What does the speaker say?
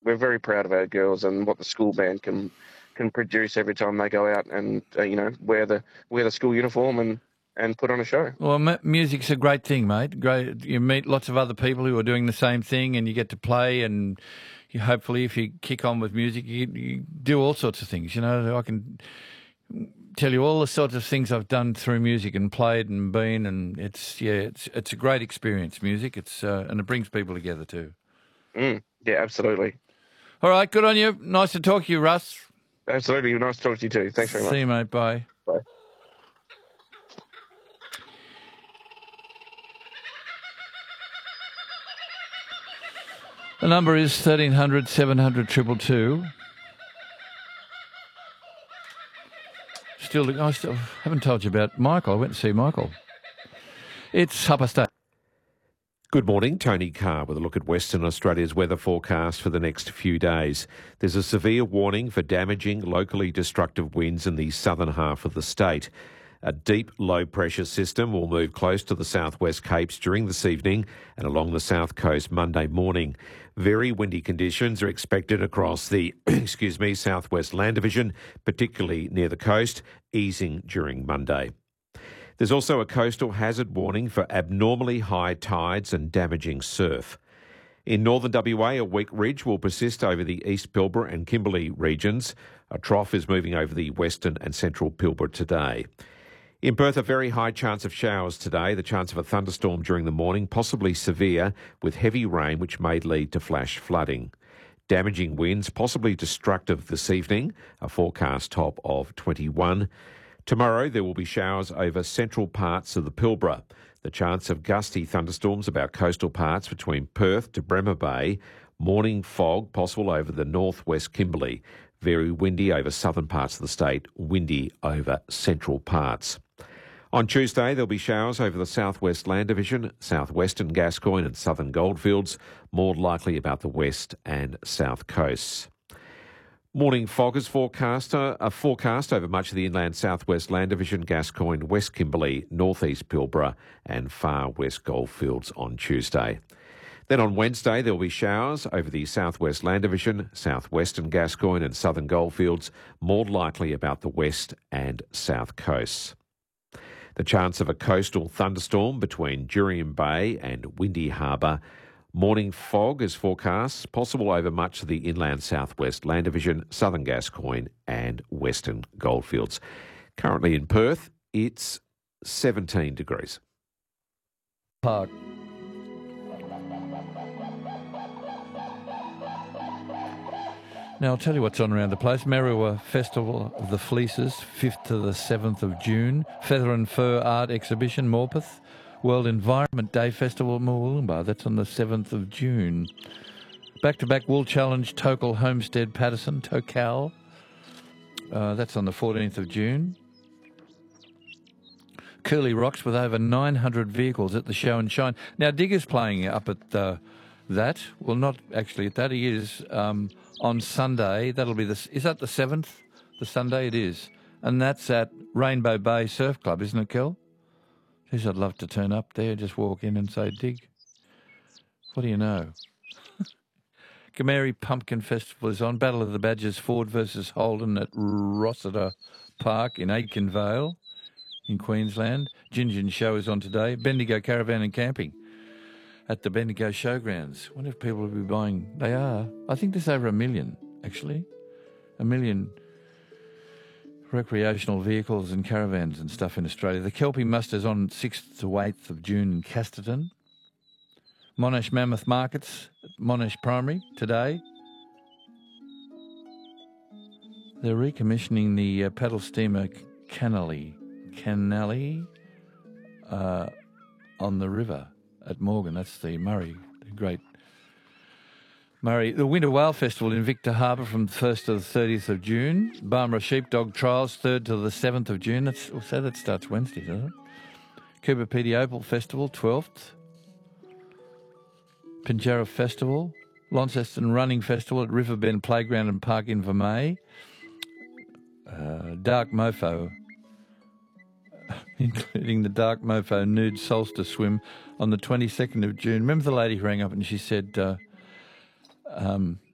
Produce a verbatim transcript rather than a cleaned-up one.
we're very proud of our girls and what the school band can can produce every time they go out and uh, you know wear the wear the school uniform and, and put on a show. Well, m- music's a great thing, mate. Great, you meet lots of other people who are doing the same thing, and you get to play. And you, hopefully, if you kick on with music, you, you do all sorts of things. You know, I can tell you all the sorts of things I've done through music and played and been, and it's yeah, it's it's a great experience. Music, it's uh, and it brings people together too. Mm, yeah, absolutely. All right, good on you. Nice to talk to you, Russ. Absolutely, nice to talk to you too. Thanks very much. See you, mate. Bye. Bye. The number is thirteen hundred, seven hundred, two two two. Still, I still haven't told you about Michael. I went to see Michael. It's Upper State. Good morning, Tony Carr with a look at Western Australia's weather forecast for the next few days. There's a severe warning for damaging, locally destructive winds in the southern half of the state. A deep low-pressure system will move close to the southwest Capes during this evening and along the south coast Monday morning. Very windy conditions are expected across the excuse me, southwest land division, particularly near the coast, easing during Monday. There's also a coastal hazard warning for abnormally high tides and damaging surf. In northern W A, a weak ridge will persist over the East Pilbara and Kimberley regions. A trough is moving over the western and central Pilbara today. In Perth, a very high chance of showers today, the chance of a thunderstorm during the morning, possibly severe, with heavy rain which may lead to flash flooding. Damaging winds, possibly destructive this evening, a forecast top of twenty-one. Tomorrow there will be showers over central parts of the Pilbara. The chance of gusty thunderstorms about coastal parts between Perth to Bremer Bay. Morning fog possible over the northwest Kimberley. Very windy over southern parts of the state. Windy over central parts. On Tuesday there'll be showers over the southwest land division, southwestern Gascoyne and southern Goldfields. More likely about the west and south coasts. Morning fog is forecast, uh, a forecast over much of the inland southwest land division, Gascoyne, West Kimberley, northeast Pilbara and far west Goldfields on Tuesday. Then on Wednesday there will be showers over the southwest land division, southwestern Gascoyne and southern Goldfields, more likely about the west and south coasts. The chance of a coastal thunderstorm between Jurien Bay and Windy Harbour. Morning fog is forecast, possible over much of the inland southwest land division, southern Gascoyne and western Goldfields. Currently in Perth, it's seventeen degrees. Park. Now, I'll tell you what's on around the place. Merriwa Festival of the Fleeces, fifth to the seventh of June. Feather and Fur Art Exhibition, Morpeth. World Environment Day Festival, Mooloolaba. That's on the seventh of June. Back-to-back Wool Challenge, Tokal Homestead Patterson, Tokal. Uh, that's on the fourteenth of June. Curly Rocks with over nine hundred vehicles at the Show and Shine. Now, Digger's playing up at uh, that. Well, not actually at that. He is um, on Sunday. That'll be the... Is that the seventh? The Sunday it is. And that's at Rainbow Bay Surf Club, isn't it, Kel? Geez, I'd love to turn up there, just walk in and say, Dig, what do you know? Gameri Pumpkin Festival is on. Battle of the Badgers, Ford versus Holden at Rossiter Park in Aitkenvale in Queensland. Gingin Show is on today. Bendigo Caravan and Camping at the Bendigo Showgrounds. I wonder if people will be buying... They are. I think there's over a million, actually. A million... recreational vehicles and caravans and stuff in Australia. The Kelpie Muster's on sixth to eighth of June in Casterton. Monash Mammoth Markets at Monash Primary today. They're recommissioning the uh, paddle steamer Canally, Canally uh, on the river at Morgan. That's the Murray, the great Murray. The Winter Whale Festival in Victor Harbour from the first to the thirtieth of June. Barmera Sheepdog Trials, third to the seventh of June. That's, so that starts Wednesday, doesn't it? Cooper Pedy Opal Festival, twelfth. Pinjarra Festival. Launceston Running Festival at Riverbend Playground and Park in Vermey. Uh, Dark Mofo, including the Dark Mofo Nude Solstice Swim on the twenty-second of June. Remember the lady who rang up and she said... Uh, Um,